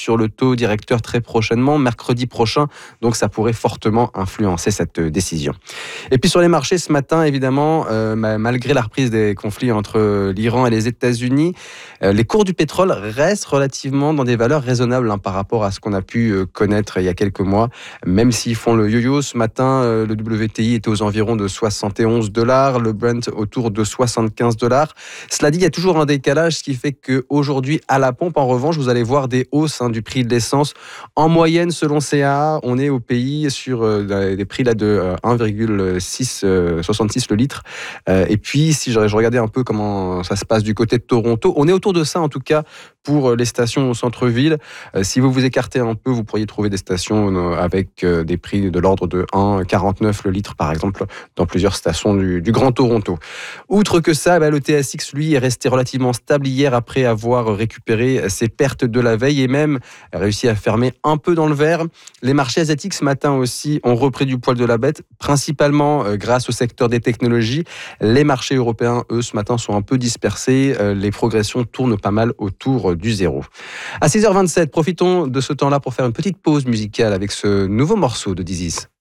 sur le taux directeur très prochainement, mercredi prochain. Donc ça pourrait fortement influencer cette décision. Et puis sur les marchés ce matin, évidemment, malgré la reprise des conflits entre l'Iran et les États-Unis, les cours du pétrole restent relativement dans des valeurs raisonnables par rapport à ce qu'on a pu connaître il y a quelques mois. Même s'ils font le yo-yo, ce matin, le WTI était aux environs de $71, le Brent autour de $75. Cela dit, il y a toujours un décalage, ce qui fait qu'aujourd'hui, à la pompe, en revanche, vous allez voir des hausses du prix de l'essence. En moyenne, selon CAA, on est au pays sur des prix là de 1,66 le litre. Et puis, si je regardais un peu comment ça se passe du côté de Toronto, on est autour de ça en tout cas pour les stations au centre-ville. Si vous vous écartez un peu, vous pourriez trouver des stations avec des prix de l'ordre de 1,49 le litre, par exemple, dans plusieurs stations du Grand Toronto. Outre que ça, le TSX, lui, est resté relativement stable hier après avoir récupéré ses pertes de la veille et même réussi à fermer un peu dans le vert. Les marchés asiatiques, ce matin aussi, ont repris du poil de la bête, principalement grâce au secteur des technologies. Les marchés européens, eux, ce matin, sont un peu dispersés. Les progressions tournent pas mal autour du zéro. À 6h27, profitons de ce temps-là pour faire une petite pause musicale avec ce nouveau morceau de Dizzy.